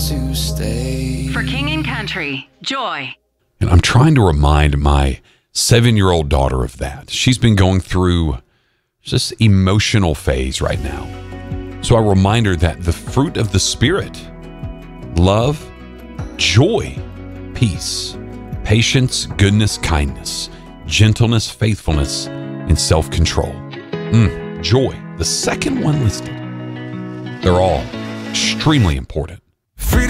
to stay. For King and Country, Joy. And I'm trying to remind my 7-year-old daughter of that. She's been going through this emotional phase right now. So I remind her that the fruit of the Spirit, love, joy, peace, patience, goodness, kindness, gentleness, faithfulness, and self-control. Joy, the second one listed. They're all extremely important.